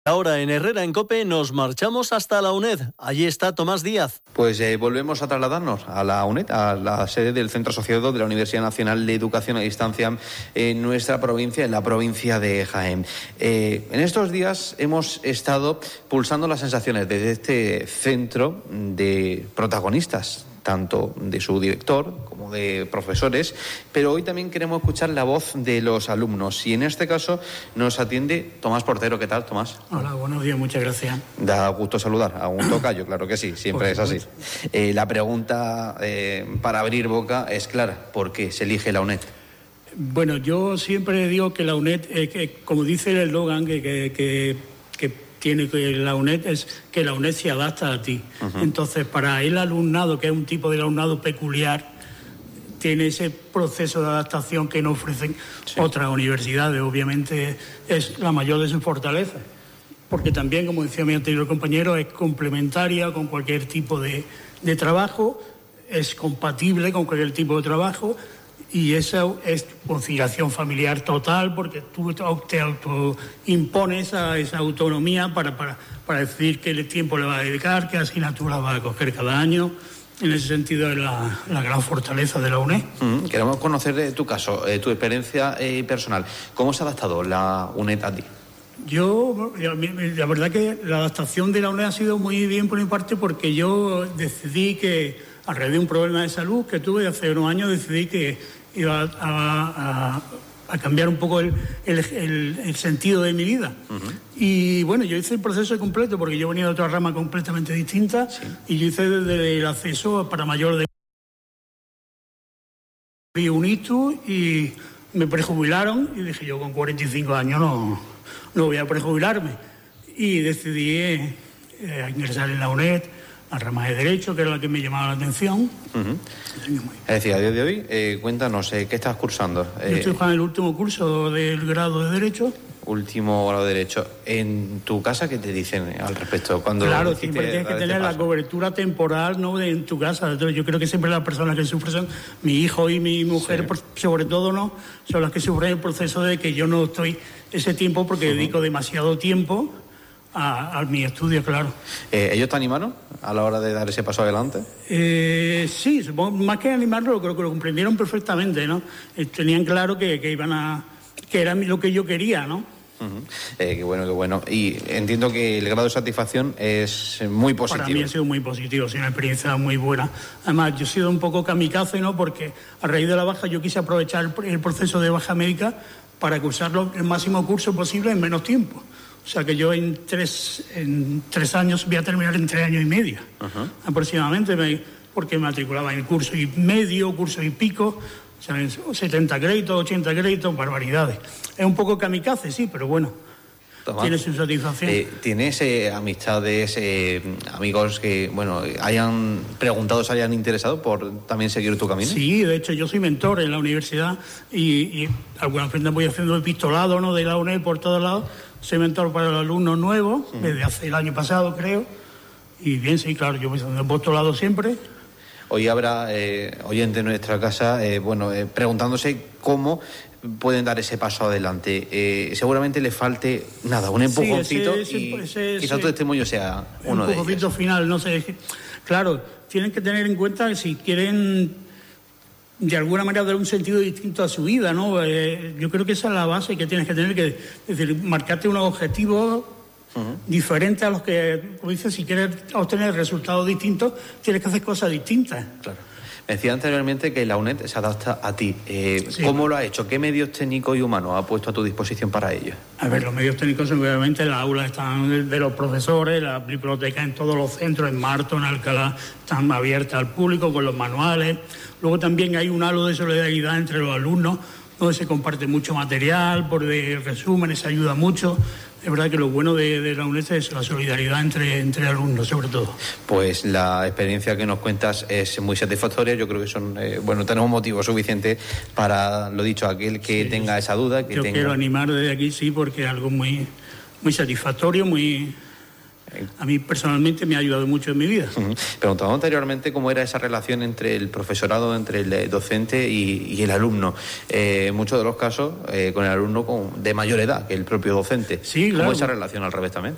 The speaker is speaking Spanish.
Ahora en Herrera en COPE nos marchamos hasta la UNED. Allí está Tomás Díaz. Pues volvemos a trasladarnos a la UNED, a la sede del Centro Asociado de la Universidad Nacional de Educación a Distancia en nuestra provincia, en la provincia de Jaén. En estos días hemos estado pulsando las sensaciones de este centro de protagonistas, tanto de su director como de profesores, pero hoy también queremos escuchar la voz de los alumnos y en este caso nos atiende Tomás Portero. ¿Qué tal, Tomás? Hola, buenos días, muchas gracias. Da gusto saludar a un tocayo, claro que sí, siempre es así. La pregunta para abrir boca es clara: ¿por qué se elige la UNED? Bueno, yo siempre digo que la UNED, como dice el eslogan que tiene que la UNED, es que la UNED se adapta a ti. Uh-huh. Entonces, para el alumnado, que es un tipo de alumnado peculiar, tiene ese proceso de adaptación que no ofrecen otras universidades. Obviamente es la mayor de sus fortalezas, porque también, como decía mi anterior compañero, es complementaria con cualquier tipo de trabajo, es compatible con cualquier tipo de trabajo. Y esa es conciliación familiar total, porque tú te autoimpones esa autonomía para decidir qué tiempo le vas a dedicar, qué asignatura vas a coger cada año. En ese sentido es la gran fortaleza de la UNED. Queremos conocer tu caso, tu experiencia personal. ¿Cómo se ha adaptado la UNED a ti? La verdad que la adaptación de la UNED ha sido muy bien por mi parte, porque yo decidí que, a raíz de un problema de salud que tuve hace unos años, decidí que iba a cambiar un poco el sentido de mi vida. Uh-huh. Y bueno, yo hice el proceso completo, porque yo venía de otra rama completamente distinta, y yo hice desde el acceso para mayor de UNITU, y me prejubilaron, y dije, yo con 45 años no voy a prejubilarme, y decidí ingresar en la UNED, la rama de Derecho, que era la que me llamaba la atención. Uh-huh. Es decir, a día de hoy, cuéntanos, ¿qué estás cursando? Yo estoy en el último curso del grado de Derecho. Último grado de Derecho. ¿En tu casa qué te dicen al respecto? Claro, siempre tienes que tener la cobertura temporal, ¿no?, en tu casa. Yo creo que siempre las personas que sufren son mi hijo y mi mujer, sobre todo, ¿no?, son las que sufren el proceso de que yo no estoy ese tiempo, porque dedico demasiado tiempo a mi estudio, claro. ¿Ellos te animaron a la hora de dar ese paso adelante? Sí, supongo, más que animarlo, creo que lo comprendieron perfectamente, ¿no? Tenían claro que era lo que yo quería, ¿no? Uh-huh. Qué bueno. Y entiendo que el grado de satisfacción es muy positivo. Para mí ha sido muy positivo, sí, una experiencia muy buena. Además, yo he sido un poco kamikaze, ¿no?, porque a raíz de la baja yo quise aprovechar el proceso de baja médica para cursarlo el máximo curso posible en menos tiempo. O sea que yo en tres años voy a terminar en 3 años y medio, uh-huh, aproximadamente, porque me matriculaba en curso y medio, curso y pico, o sea, 70 créditos, 80 créditos, barbaridades. Es un poco kamikaze, sí, pero bueno, Tomás, tiene su satisfacción. ¿Tienes amistades, amigos que, hayan preguntado, se hayan interesado por también seguir tu camino? Sí, de hecho yo soy mentor en la universidad y algunas veces voy haciendo epistolado, ¿no?, de la UNED por todos lados. Soy mentor para los alumnos nuevos, desde hace el año pasado, creo. Y bien, sí, claro, yo voy haciendo postulado siempre. Hoy habrá oyentes en nuestra casa, preguntándose cómo pueden dar ese paso adelante. Seguramente le falte un empujoncito, quizás tu testimonio sea uno de ellos. Un empujoncito final, no sé. Claro, tienen que tener en cuenta que si quieren de alguna manera dar un sentido distinto a su vida, ¿no? Yo creo que esa es la base que tienes que tener, es decir, marcarte unos objetivos diferentes a los que, como dices, si quieres obtener resultados distintos, tienes que hacer cosas distintas. Claro. Me decía anteriormente que la UNED se adapta a ti. ¿Cómo lo ha hecho? ¿Qué medios técnicos y humanos ha puesto a tu disposición para ello? A ver, los medios técnicos son, obviamente, las aulas están de los profesores, las bibliotecas en todos los centros, en Marto, en Alcalá, están abiertas al público con los manuales. Luego también hay un halo de solidaridad entre los alumnos, donde se comparte mucho material, por resúmenes, se ayuda mucho. Es verdad que lo bueno de la UNED es la solidaridad entre alumnos, sobre todo. Pues la experiencia que nos cuentas es muy satisfactoria. Yo creo que tenemos motivos suficientes para, lo dicho, aquel que tenga esa duda. Quiero animar desde aquí, sí, porque es algo muy, muy satisfactorio, a mí personalmente me ha ayudado mucho en mi vida. Preguntaba anteriormente cómo era esa relación entre el profesorado, entre el docente y el alumno. En muchos de los casos, con el alumno de mayor edad que el propio docente. Sí, claro. ¿Cómo es esa relación al revés también?